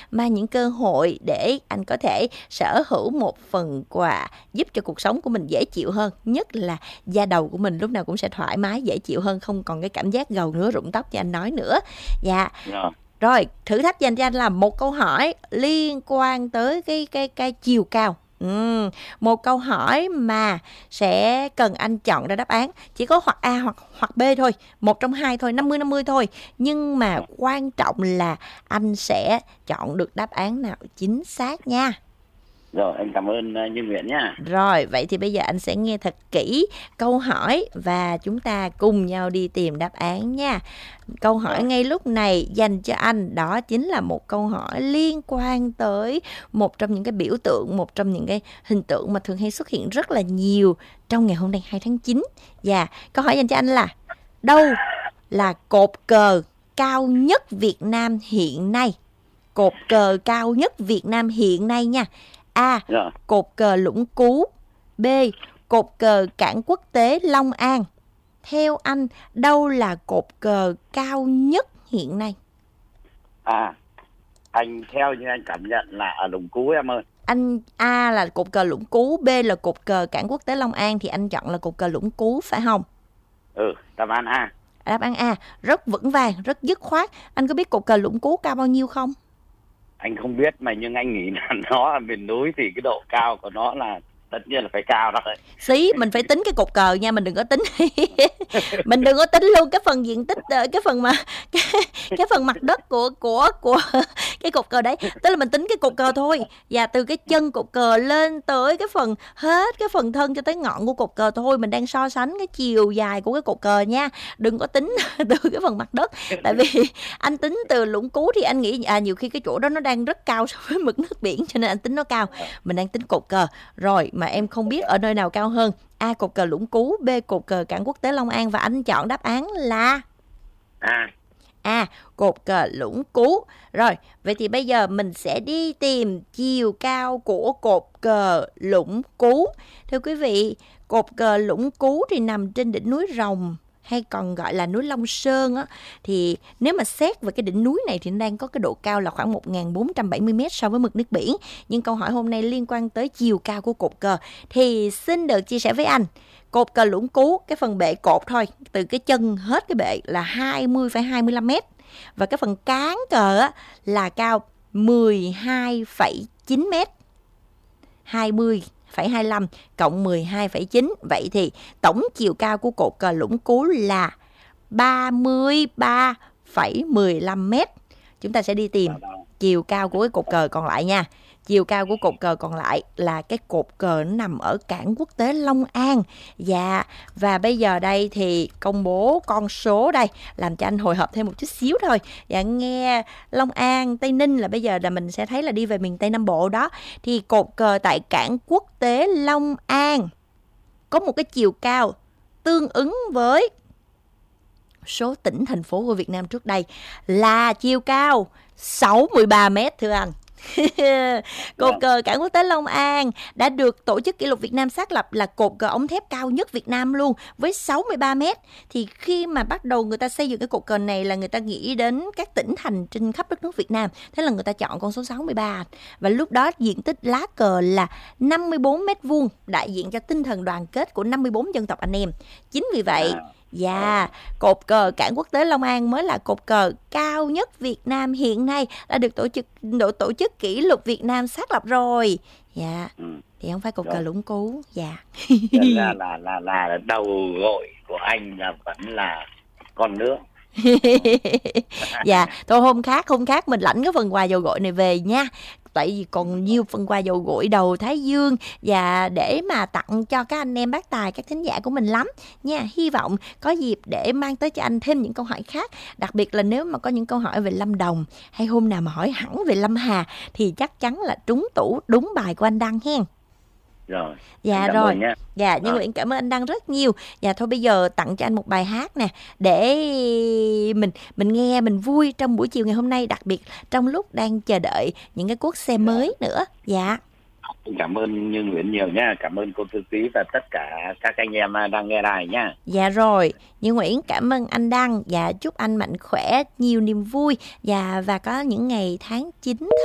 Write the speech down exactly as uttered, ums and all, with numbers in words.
mang những cơ hội để anh có thể sở hữu một phần quà giúp cho cuộc sống của mình dễ chịu hơn, nhất là da đầu của mình lúc nào cũng sẽ thoải mái dễ chịu hơn, không còn cái cảm giác gầu ngứa rụng tóc như anh nói nữa. Dạ. Rồi. Rồi, thử thách dành cho anh là một câu hỏi liên quan tới cái cái cái chiều cao. Ừ, một câu hỏi mà sẽ cần anh chọn ra đáp án, chỉ có hoặc A hoặc hoặc B thôi, một trong hai thôi, năm mươi năm mươi thôi. Nhưng mà quan trọng là anh sẽ chọn được đáp án nào chính xác nha. Rồi, anh cảm ơn uh, Như Nguyễn nha. Rồi, vậy thì bây giờ anh sẽ nghe thật kỹ câu hỏi và chúng ta cùng nhau đi tìm đáp án nha. Câu hỏi ngay lúc này dành cho anh đó chính là một câu hỏi liên quan tới một trong những cái biểu tượng, một trong những cái hình tượng mà thường hay xuất hiện rất là nhiều trong ngày hôm nay hai tháng chín. Và câu hỏi dành cho anh là đâu là cột cờ cao nhất Việt Nam hiện nay? Cột cờ cao nhất Việt Nam hiện nay nha. A. Rồi. Cột cờ Lũng Cú. B. Cột cờ Cảng Quốc tế Long An. Theo anh, đâu là cột cờ cao nhất hiện nay? À, anh theo như anh cảm nhận là ở Lũng Cú em ơi. Anh A là cột cờ Lũng Cú, B là cột cờ Cảng Quốc tế Long An, thì anh chọn là cột cờ Lũng Cú phải không? Ừ, đáp án A. Đáp án A, rất vững vàng, rất dứt khoát. Anh có biết cột cờ Lũng Cú cao bao nhiêu không? Anh không biết mà nhưng anh nghĩ là nó ở miền núi thì cái độ cao của nó là tất nhiên là phải cao đó. Xí, mình phải tính cái cột cờ nha, mình đừng có tính mình đừng có tính luôn cái phần diện tích, cái phần mà cái, cái phần mặt đất của của của cái cột cờ đấy, tức là mình tính cái cột cờ thôi, và từ cái chân cột cờ lên tới cái phần hết cái phần thân cho tới ngọn của cột cờ thôi, mình đang so sánh cái chiều dài của cái cột cờ nha, đừng có tính từ cái phần mặt đất. Tại vì anh tính từ Lũng Cú thì anh nghĩ à nhiều khi cái chỗ đó nó đang rất cao so với mực nước biển cho nên anh tính nó cao. Mình đang tính cột cờ rồi mà em không biết ở nơi nào cao hơn. A cột cờ Lũng Cú, B cột cờ Cảng Quốc tế Long An, và anh chọn đáp án là A. À, cột cờ Lũng Cú. Rồi, vậy thì bây giờ mình sẽ đi tìm chiều cao của cột cờ Lũng Cú. Thưa quý vị, cột cờ Lũng Cú thì nằm trên đỉnh núi Rồng, hay còn gọi là núi Long Sơn á, thì nếu mà xét về cái đỉnh núi này thì nó đang có cái độ cao là khoảng một nghìn bốn trăm bảy mươi mét so với mực nước biển. Nhưng câu hỏi hôm nay liên quan tới chiều cao của cột cờ thì xin được chia sẻ với anh. Cột cờ Lũng Cú, cái phần bệ cột thôi, từ cái chân hết cái bệ là hai mươi phẩy hai mươi lăm mét. Và cái phần cán cờ á, là cao mười hai phẩy chín mét. hai mươi phẩy hai mươi lăm cộng mười hai phẩy chín. Vậy thì tổng chiều cao của cột cờ Lũng Cú là ba mươi ba phẩy mười lăm mét. Chúng ta sẽ đi tìm chiều cao của cái cột cờ còn lại nha. Chiều cao của cột cờ còn lại là cái cột cờ nó nằm ở Cảng Quốc tế Long An. Dạ, và bây giờ đây thì công bố con số đây, làm cho anh hồi hộp thêm một chút xíu thôi. Dạ, nghe Long An, Tây Ninh là bây giờ là mình sẽ thấy là đi về miền Tây Nam Bộ đó. Thì cột cờ tại Cảng Quốc tế Long An có một cái chiều cao tương ứng với số tỉnh, thành phố của Việt Nam trước đây là chiều cao sáu mươi ba mét thưa anh. Cột cờ Cảng Quốc tế Long An đã được Tổ chức Kỷ lục Việt Nam xác lập là cột cờ ống thép cao nhất Việt Nam luôn, với sáu mươi ba mét. Thì khi mà bắt đầu người ta xây dựng cái cột cờ này là người ta nghĩ đến các tỉnh thành trên khắp đất nước Việt Nam. Thế là người ta chọn con số sáu mươi ba. Và lúc đó diện tích lá cờ là năm mươi bốn mét vuông, đại diện cho tinh thần đoàn kết của năm mươi bốn dân tộc anh em. Chính vì vậy, dạ, cột cờ Cảng Quốc tế Long An mới là cột cờ cao nhất Việt Nam hiện nay, đã được tổ chức độ tổ chức Kỷ lục Việt Nam xác lập rồi. Dạ, ừ. Thì không phải cột rồi. Cờ Lũng Cú. Dạ. là, là là là đầu gội của anh là vẫn là con nước. Dạ, thôi hôm khác hôm khác mình lãnh cái phần quà dầu gội này về nha. Tại vì còn nhiều phần quà dầu gội đầu Thái Dương và để mà tặng cho các anh em bác tài, các thính giả của mình lắm nha. Hy vọng có dịp để mang tới cho anh thêm những câu hỏi khác. Đặc biệt là nếu mà có những câu hỏi về Lâm Đồng, hay hôm nào mà hỏi hẳn về Lâm Hà thì chắc chắn là trúng tủ đúng bài của anh Đăng hen. Rồi. Dạ rồi. Dạ, Như Nguyễn cảm ơn anh Đăng rất nhiều. Dạ thôi bây giờ tặng cho anh một bài hát nè, để mình mình nghe mình vui trong buổi chiều ngày hôm nay, đặc biệt trong lúc đang chờ đợi những cái cuốc xe mới nữa. Dạ. Cảm ơn Như Nguyễn nhiều nha, cảm ơn cô thư ký và tất cả các anh em đang nghe đài nha. Dạ rồi, Như Nguyễn cảm ơn anh Đăng. Dạ, chúc anh mạnh khỏe, nhiều niềm vui và và có những ngày tháng chín